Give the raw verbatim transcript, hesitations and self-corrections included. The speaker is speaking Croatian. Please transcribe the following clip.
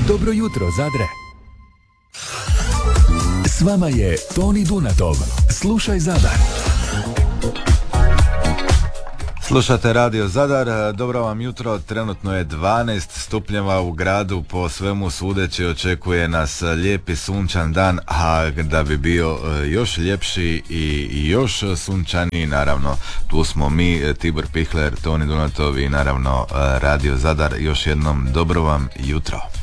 Dobro jutro, Zadre. S vama je Toni Dunatov. Slušaj Zadar. Slušate Radio Zadar, dobro vam jutro, trenutno je dvanaest stupnjeva u gradu, po svemu sudeći očekuje nas lijepi sunčan dan, a da bi bio još ljepši i još sunčaniji, naravno tu smo mi, Tibor Pihler, Toni Dunatov i naravno Radio Zadar. Još jednom dobro vam jutro.